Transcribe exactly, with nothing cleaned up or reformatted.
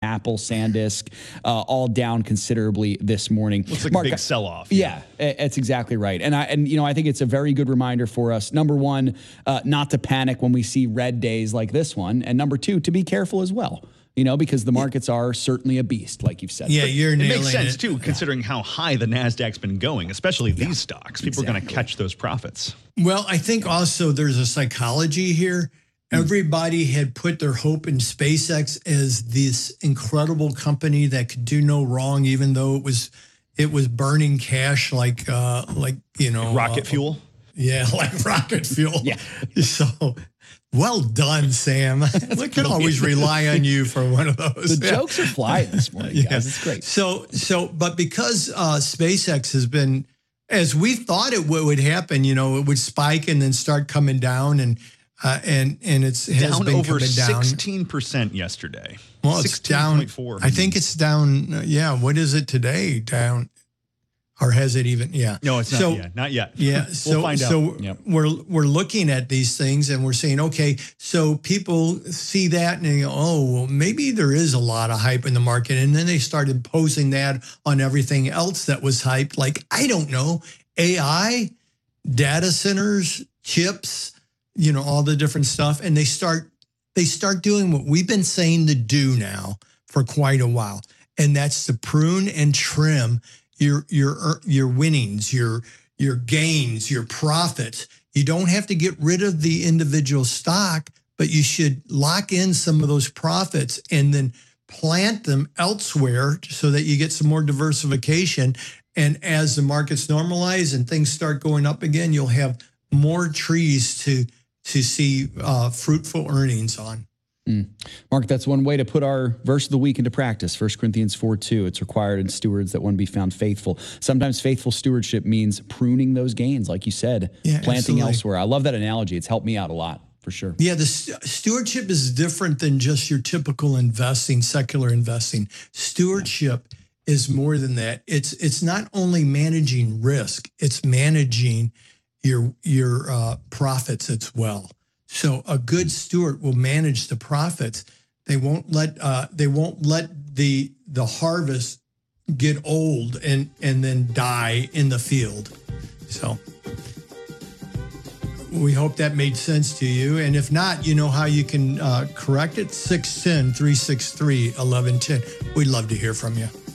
Apple, SanDisk, uh, all down considerably this morning. Looks like Mark, a big sell-off. Yeah, yeah, that's exactly right. And I and you know I think it's a very good reminder for us. Number one, uh, not to panic when we see red days like this one, and number two, to be careful as well. You know, because the markets are certainly a beast, like you've said. Yeah, but you're It nailing makes sense, it. too, considering how high the NASDAQ's been going, especially these stocks. People are going to exactly. catch those profits. Well, I think also there's a psychology here. Everybody had put their hope in SpaceX as this incredible company that could do no wrong, even though it was it was burning cash like uh, like you know Rocket uh, fuel. Yeah, like rocket fuel. Yeah. So well done, Sam. We can always rely on you for one of those. The Yeah. jokes are flying this morning, guys. Yeah. It's great. So, so, but because uh, SpaceX has been, as we thought it would, would happen, you know, it would spike and then start coming down, and uh, and and it's it has Down been over coming down. sixteen percent yesterday. Well, it's down. four. I think it's down. uh, Yeah, what is it today? Down, or has it even? Yeah. No, it's not So- yet. Not yet. Yeah, We'll so find out. so Yep. we're we're looking at these things and we're saying, okay, so people see that and they go, oh, well, maybe there is a lot of hype in the market, and then they started posing that on everything else that was hyped, like I don't know, A I, data centers, chips, you know, all the different stuff, and they start they start doing what we've been saying to do now for quite a while, and that's to prune and trim your your your winnings, your your gains, your profits. You don't have to get rid of the individual stock, but you should lock in some of those profits and then plant them elsewhere so that you get some more diversification. And as the markets normalize and things start going up again, you'll have more trees to to see uh, fruitful earnings on. Mm. Mark, that's one way to put our verse of the week into practice. First Corinthians four two. It's required in stewards that one be found faithful. Sometimes faithful stewardship means pruning those gains, like you said, Yeah, planting absolutely. elsewhere. I love that analogy. It's helped me out a lot, for sure. Yeah, the st- stewardship is different than just your typical investing, secular investing. Stewardship is more than that. It's it's not only managing risk; it's managing your your uh, profits as well. So a good steward will manage the profits. They won't let uh, they won't let the the harvest get old and and then die in the field. So we hope that made sense to you. And if not, you know how you can uh, correct it. six one zero, three six three, one one one zero. We'd love to hear from you.